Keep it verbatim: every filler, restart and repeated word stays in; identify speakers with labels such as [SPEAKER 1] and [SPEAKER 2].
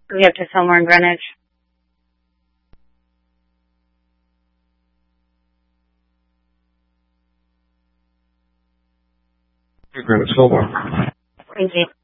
[SPEAKER 1] We have to somewhere in Greenwich.
[SPEAKER 2] Greenwich, hold on.
[SPEAKER 1] Thank you.